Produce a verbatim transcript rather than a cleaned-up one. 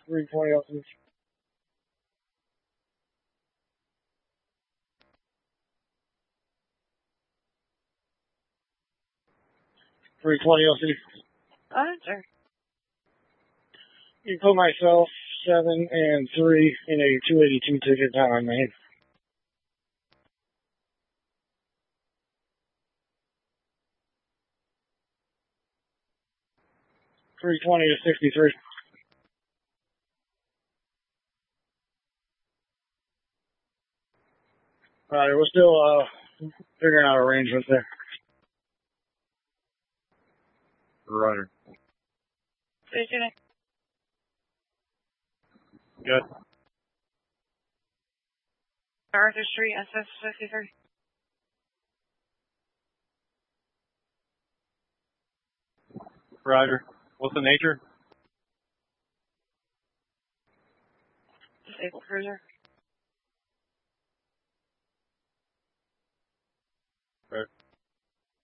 three twenty L C. three twenty L C. Roger. You put myself, seven, and three in a two eighty-two ticket down on Main. three twenty to sixty-three. Alright, we're still uh, figuring out arrangements there. Roger. Station. Good. Arthur Street, S S fifty-three. Roger. What's the nature? Disabled cruiser. Right.